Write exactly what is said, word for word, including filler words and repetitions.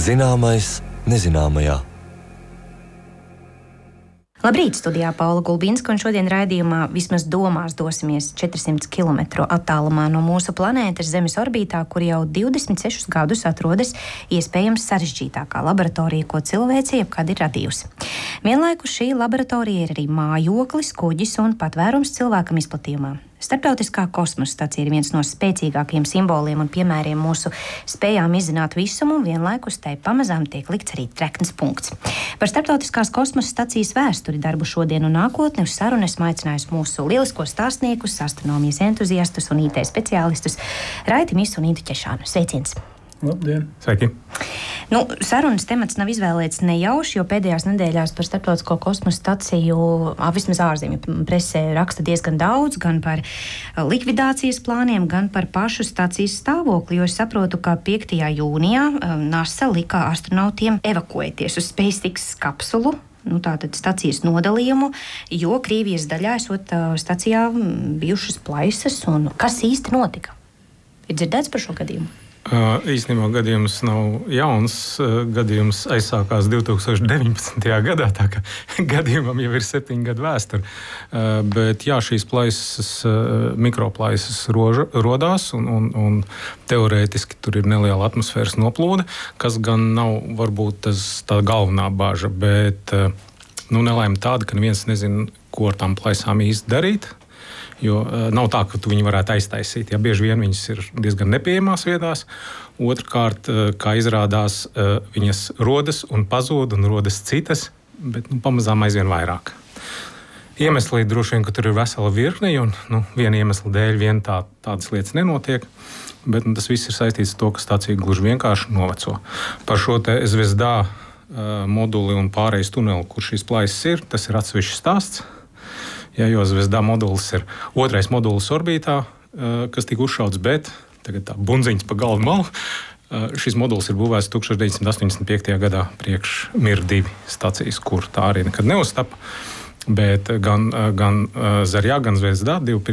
Zināmais nezināmajā. Labrīt, studijā Paula Gulbinska, un šodien raidījumā vismaz domās dosimies četrsimt kilometru attālumā no mūsu planētas Zemes orbītā, kur jau divdesmit sešus gadus atrodas iespējams sarežģītākā laboratorija, ko cilvēce jebkad ir radījusi. Vienlaikus šī laboratorija ir arī mājoklis, kuģis un patvērums cilvēkam izplatījumā. Starptautiskā kosmosa stacija ir viens no spēcīgākajiem simboliem un piemēriem mūsu spējām izzināt visumu, un vienlaikus tai pamazām tiek likts arī treknes punkts. Par Starptautiskās kosmosa stacijas vēsturi, darbu šodien un nākotni uz sarunu esmu aicinājusi mūsu lielisko stāstniekus, astronomijas entuziastus un I T speciālistus Raiti Misu un Intu Ķešānu. Sveiciens! Labdien! Sveiki! Nu, sarunas temats nav izvēlēts nejauši, jo pēdējās nedēļās par Starptautisko kosmosa staciju, vismaz ārzemju presē, raksta diezgan daudz, gan par likvidācijas plāniem, gan par pašu stacijas stāvokli, jo es saprotu, ka piektajā jūnijā NASA lika astronautiem evakuēties uz SpaceX kapsulu, nu, tātad stacijas nodalījumu, jo Krievijas daļā esot stacijā bijušas plaisas, un kas īsti notika? Ir dzirdēts par šo gadījumu? Uh, īstenībā gadījums nav jauns. Uh, gadījums aizsākās divi tūkstoši deviņpadsmitajā gadā, tā ka gadījumam jau ir septiņu gadu vēsture. Uh, bet jā, šīs plaisas, uh, mikroplaisas roža, rodās, un, un, un teorētiski tur ir neliela atmosfēras noplūde, kas gan nav varbūt tas, tā galvenā bāža, bet uh, nu, nelaime tāda, ka neviens nezina, ko ar tām plaisām īsti darīt. Jo uh, nav tā, ka tu viņu varētu aiztaisīt. Ja, bieži vien viņas ir diezgan nepieejamās vietās. Otrkārt, uh, kā izrādās, uh, viņas rodas un pazūd, un rodas citas, bet nu, pamazām aizvien vairāk. Iemesli droši vien, ka tur ir vesela virkne, un nu, viena iemesla dēļ vien tā, tādas lietas nenotiek. Bet nu, tas viss ir saistīts ar to, ka stācija gluži vienkārši noveco. Par šo te Zvezdā uh, moduli un pārejas tuneli, kur šīs plaisas ir, tas ir atsevišķs stāsts. Ja, jo Zvezdā modulis ir otrais modulis orbītā, kas tika uzšauts, bet tagad tā bunziņas pa galvu malu. Šis modulis ir būvēts tūkstoš deviņsimt astoņdesmit piektajā gadā priekš Mir divi stacijas, kur tā arī nekad neuztapa. Bet gan, gan Zarjā, gan Zvezdā divi